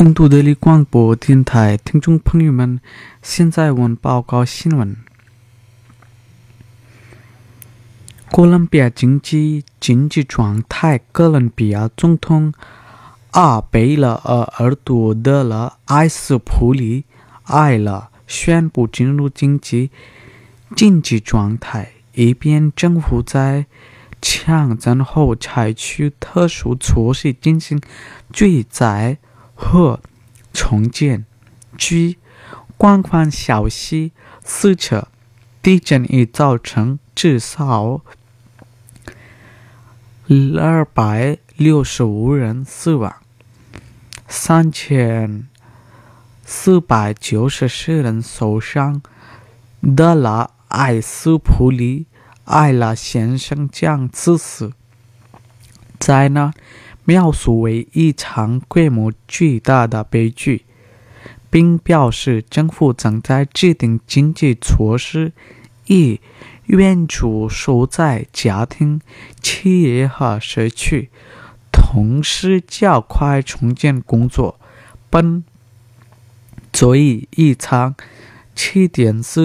印度德里广播电台听众朋友们，现在我们报告新闻。哥伦比亚经济状态，哥伦比亚总统阿贝勒尔多德了埃斯普里埃了宣布进入经济状态，以便政府在强震后采取特殊措施进行救灾和重建。据官方消息，四次地震已造成至少265人死亡，3494人受伤。德拉埃斯普里埃拉先生将此次灾难描述为一场规模巨大的悲剧，并表示政府正在制定经济措施，以援助受灾家庭、企业和社区，同时加快重建工作。本作以一场7.4